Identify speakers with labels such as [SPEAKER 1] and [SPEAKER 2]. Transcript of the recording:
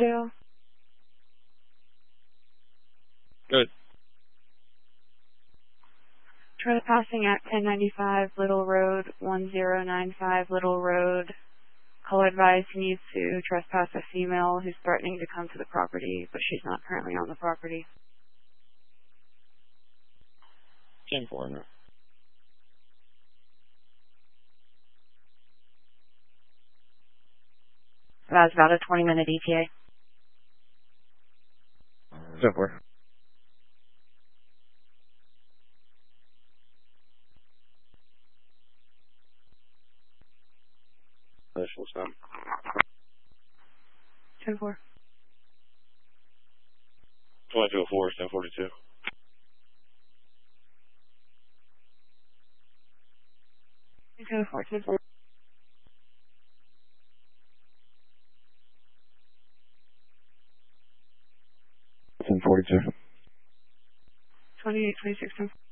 [SPEAKER 1] Rosedale.
[SPEAKER 2] Good.
[SPEAKER 1] Trespassing at 1095 Little Road, 1095 Little Road. Call advised he needs to trespass a female who's threatening to come to the property, but she's not currently on the property.
[SPEAKER 2] 10-4, no.
[SPEAKER 1] That's about a 20-minute ETA.
[SPEAKER 2] 10-4. Initial stop.
[SPEAKER 1] 10-4.
[SPEAKER 2] 2204, 1042.
[SPEAKER 1] 10-4, 10-4.
[SPEAKER 2] 1042.
[SPEAKER 1] 28, 26, 10.